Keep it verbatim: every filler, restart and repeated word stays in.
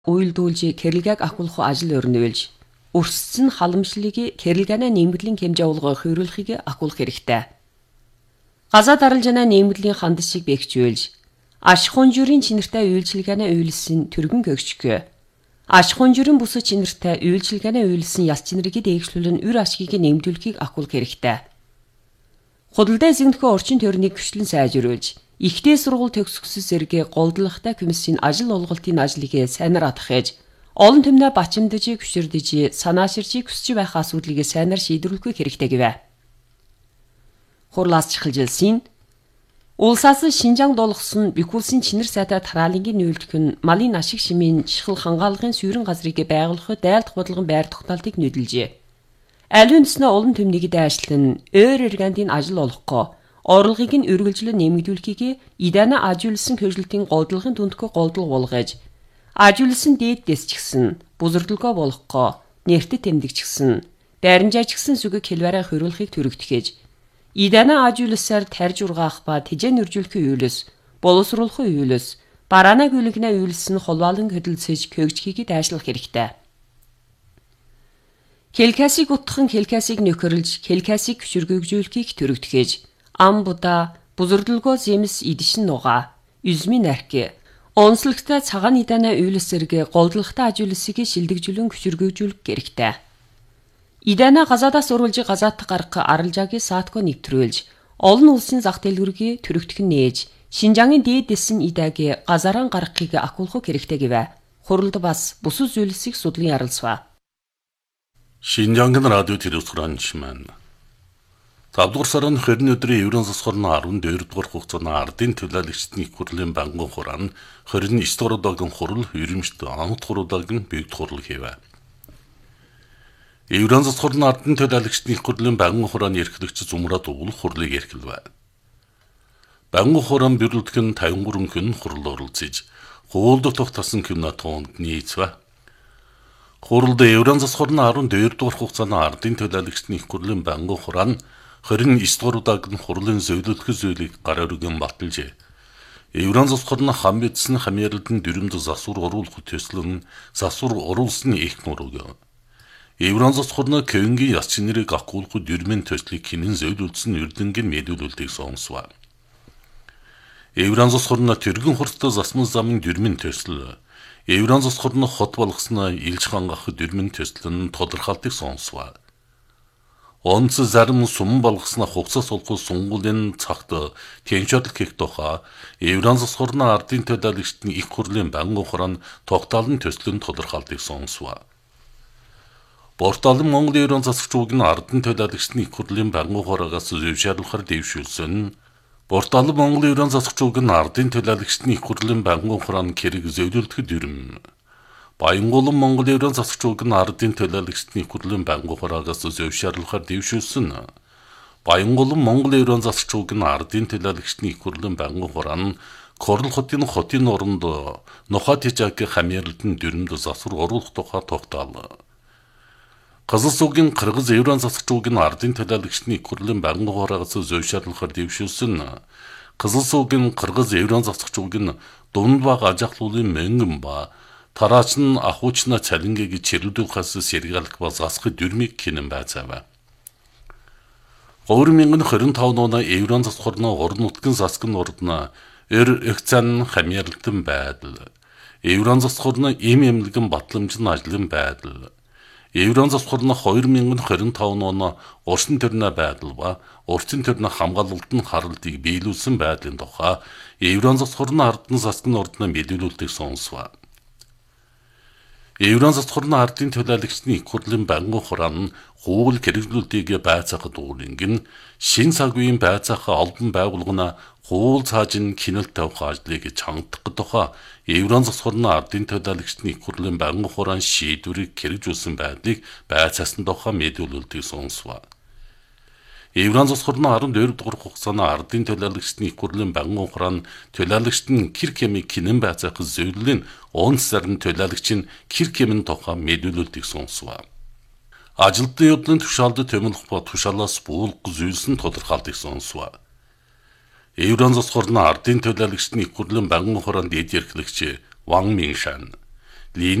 уйлдуулж кэрэлгээг ахуулах ажил өрнүүлж өрссөн халамжлалыг кэрэлгээнэ нэмэгдлийн хэмжээ болгох хөрвүүлхийг ахуулах хэрэгтэй. Газаа даралжана нэмэгдлийн хандшийг бэхжүүлж аш хонжурын чинэртэй үйлчилгээнэ үйлсэн түргэн гөгчгөө. Аш хонжурын бус чинэртэй үйлчилгээнэ үйлсэн яс чинэрийг дээгшлүүлэн үр ашгийг нэмэгдүүлэхийг ахуулах хэрэгтэй. Худалдаа эзэмдэх орчин тойрныг хүчлэн сайжруулж ихтэй сургууль төгсгсөн зэрэг голдлохтой комиссийн ажил олголтын ажлыг сайнаар атгахэж олон түмнээ бачимдаж хүчирдэж санааширч хүсч байх асуудлыг сайнаар шийдвэрлэх хэрэгтэй гэвэ. Хурлаас чухалжилсан улсаас Шинжаан долгосон Бэхүүлсэн чинэр сайтай тараалангийн нүүлдэх нь малын ашиг шимийн чухал хангаалгын суурин газрыг байгуулах дайлдах бодлогын байр тогтоолтыг нүүдэлжээ. Аливаа нүснэ олон түмнийг дайшлан өөр эргэндийн ажил олохгүй орлогыг нь үргэлжлэн нэмэгдүүлэхийг идана ажиулсан хөжилтийн голдлогын түндхөө голдлог болгож ажиулсан дээд дэсчгсэн бузардлагоо болохгүй нэртэд тэмдэгчгсэн баримжаачгсэн сүгэг хэлвэрэ хөрвүүлэхийг төрөгдөхөж идана ажиулсаар тарж ургаах ба тэжэн үржүүлэх үйлс боловсруулах үйлс бараана гүлгнэ үйлс нь холваалан хөдөлсөж көгжхийг дайшлах хэрэгтэй. Хэлкасыг утхан хэлкасыг нөхөрлж хэлкасыг хүчиргэгжүүлэхийг төрөгдөхөж амбуда бузардлагоо зэмс идшин нуга üzмийн арки онцлогтой цагаан идана үйлсэргэ голдлогтой ажиулсыг шилдэгжүүлэн хүчиргэгжүүлэх хэрэгтэй. Идана газаадаас урулж газаат гарах аралжаагийн саатко нэвтрүүлж олон улсын зах дэлгүүрийг төрөгдөх нь нээж Шинжаангийн дээд дэсэн идааг газараа гаргахыг ахуулах хэрэгтэй гэвэ. Хурлд бас бусад зүйлсийг судлан ярилцва. Шинжаангийн радио телевизран тавдугаар сарын двадцать өдрийн Еврон засгорны арван дөрөвдүгээр хугацааны ардын төлөөлөгчдийн их хурлын банкны хураан двадцать девять дугаар удаагийн хурал ерөнхийд анх удаагийн бийд хурал хийвэ. Еврон засгорны ардын төлөөлөгчдийн их хурлын банкны хурааны эрхлэгч Зумрад уул хурлыг эрхэлвэ. Банкны хураан бэрэлдэх нь пятьдесят три хүн хурал оролцож хуулдах тогтсон кино тоонд нийцвэ. Хуралд Еврон засгорны арван хоёр дугаар хугацааны ардын төлөөлөгчдийн их хурлын банкны хураан двадцать девять дугаар удаагийн хурлын зөвлөлдөх зүйлийг гар өргөн баталжээ. Еврон засгорны хам бидсэн хамьярлалтын дүрмд засвар оруулах төслөн засвар оруулсны их нурууг. Еврон засгорны Кенгийн яс чинэрийг ахуулах дүрмийн төслийг хинэн зөвлөлдсөн эрдэнгийн мэдүүлэлтийг сонсваа. Еврон засгорны тэргэн хурцтай засмын замын дүрмийн төсөл Еврон засгорны хот болгосноо илж хангах дүрмийн төслөн тодорхойлтыг сонсваа. Онц зарим сум болгосноо хугацаа сулгах сунгуулийн цагт тэнцвэрлэх гэх тухай Еврон засгорны ардын төлөөлөгчдийн их хурлын банкны хураан тогтоолын төслөн тодорхойлтыг сонсваа. Порталын Монгол Еврон засагчдын ардын төлөөлөгчдийн их хурлын банкны хураагаас зөвшөөрлөхөр дэвшүүлсэн. Порталын Монгол Еврон засагчдын ардын төлөөлөгчдийн их хурлын банкны хураан хэрэг зөвлөлдөх дүрм. Баянгуулан Монгол Еврон засагчдын ардын төлөөлөгчдийн их хурлын банкны хураагаас зөвшөөрлөхөр дэвшүүлсэн. Баянгуулан Монгол Еврон засагчдын ардын төлөөлөгчдийн их хурлын банкны хураан Корл хотын хотын оронд Нохот хижааг хамьярлалтын дүрмд засвар оруулах тухай тогтоол. Кызыл суугийн Кыргыз Еврон засагчдын ардын төлөөлөгчдийн их хурлын банкны хураагаас зөвшөөрлөхөр дэвшүүлсэн. Кызыл суугийн Кыргыз Еврон засагчдын дунд баг ажахлуулын мэнгэн ба тараачны ахуучна цалингийг чирлүүлэхээс сэргийлэх ба засах дүрмийг хинэн байцааваа. двадцать двадцать пять оноо Еврон засгорны орон нутгийн засгийн ордно эр экцан хамьярлалтын байдал. Еврон засгорны эм эмнэлгэн батламжны ажлын байдал. Еврон засгорны двадцать двадцать пять оноо урчин төрний байдал ба урчин төрний хамгаалалтын харалтыг биелүүлсэн байдлын тухай Еврон засгорны ардын засгийн ордно мэдээлэлтийг сонсваа. Еврон засгорны ардын төлөөлөгчдийн их хурлын банкны хураан хууль хэрэгжүүлэлтийг байцаах дүүринг шин цагийн байцаах албан байгууллагына хууль цаажин кинэлт тавих ажлыг чангадах тухай Еврон засгорны ардын төлөөлөгчдийн их хурлын банкны хураан шийдвэрийг хэрэгжүүлсэн байдлыг байцаасан тухай мэдээлэлтийг сонсваа. Еврон засгорны арван хоёр дугаар хугацааны ардын төлөөлөгчдийн их хурлын банкны хураан төлөөлөгчдийн кэр хэмийг хинэн байцаах зөвлөлийн онц зарим төлөөлөгч нь кэр хэмэн тухай мэдээлэлтийг сонсваа. Ажилтны явдлын тушаалд томилох ба тушаалаас буулгах зүйлс нь тодорхойлтыг сонсваа. Еврон засгорны ардын төлөөлөгчдийн их хурлын банкны хураанд эд эрхлэгч Ван Миншан Ленин